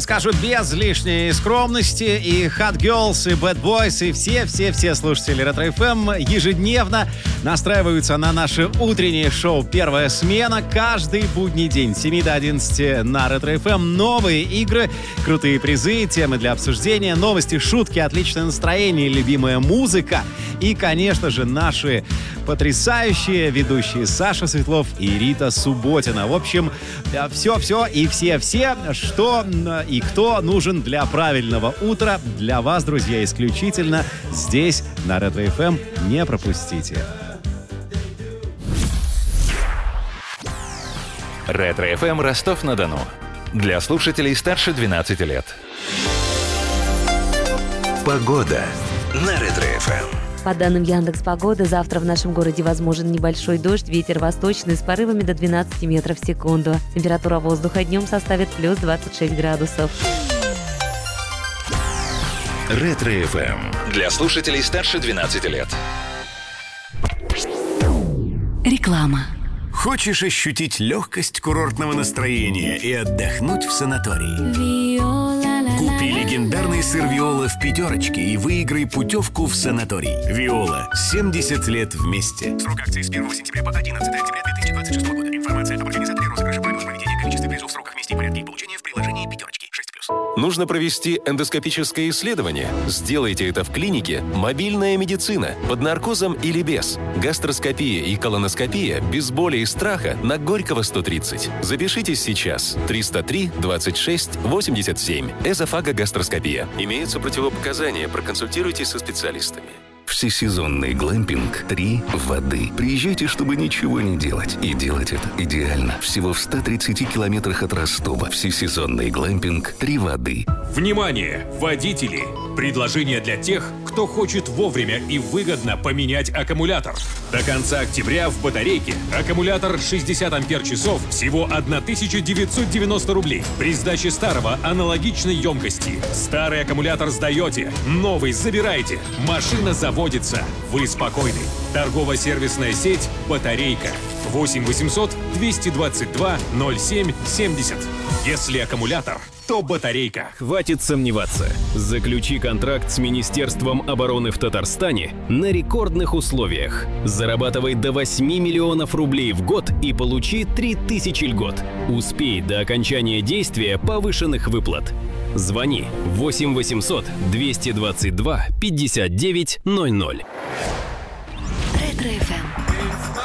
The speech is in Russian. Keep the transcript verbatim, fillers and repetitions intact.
скажу без лишней скромности, и Hot Girls, и Bad Boys, и все-все-все слушатели Ретро-эф эм ежедневно настраиваются на наше утреннее шоу «Первая смена». Каждый будний день с семи до одиннадцати на Ретро-эф эм. Новые игры, крутые призы, темы для обсуждения, новости, шутки, отличное настроение, любимая музыка. И, конечно же, наши потрясающие ведущие Саша Светлов и Рита Субботина. В общем, все-все и все-все, что и кто нужен для правильного утра. Для вас, друзья, исключительно здесь, на Ретро-эф эм. Не пропустите. Ретро-эф эм Ростов-на-Дону. Для слушателей старше двенадцати лет. Погода на Ретро-эф эм. По данным Яндекс.Погоды, завтра в нашем городе возможен небольшой дождь, ветер восточный с порывами до двенадцати метров в секунду. Температура воздуха днем составит плюс двадцать шесть градусов. Ретро-эф эм. Для слушателей старше двенадцати лет. Реклама. Хочешь ощутить легкость курортного настроения и отдохнуть в санатории? Купи легендарный сыр «Виола» в пятерочке и выиграй путевку в санаторий. «Виола» — семьдесят лет вместе. Срок акции с первого сентября по одиннадцатое октября две тысячи двадцать шестого года. Информация об организаторе розыгрыша, правилах проведения, количестве призов, сроках, месте и порядке их получения в приложении «Пятерочки». шесть плюс. Нужно провести эндоскопическое исследование? Сделайте это в клинике «Мобильная медицина» под наркозом или без. Гастроскопия и колоноскопия без боли и страха на Горького сто тридцать. Запишитесь сейчас. триста три двадцать шесть восемьдесят семь. Эзофагогастроскопия. Имеются противопоказания. Проконсультируйтесь со специалистами. Всесезонный глэмпинг «Три воды». Приезжайте, чтобы ничего не делать. И делать это идеально. Всего в ста тридцати километрах от Ростова. Всесезонный глэмпинг «Три воды». Внимание, водители! Предложение для тех, кто хочет вовремя и выгодно поменять аккумулятор. До конца октября в батарейке аккумулятор шестьдесят ампер-часов всего тысяча девятьсот девяносто рублей. При сдаче старого аналогичной емкости. Старый аккумулятор сдаете, новый забираете. Машина заводится. Вы спокойны. Торгово-сервисная сеть «Батарейка». восемь восемьсот двести двадцать два ноль семь семьдесят. Если аккумулятор, то батарейка. Хватит сомневаться. Заключи контракт с Министерством обороны в Татарстане на рекордных условиях. Зарабатывай до восьми миллионов рублей в год и получи три тысячи льгот. Успей до окончания действия повышенных выплат. Звони восемь восемьсот двести двадцать два пятьдесят девять ноль ноль. Ретро-эф эм.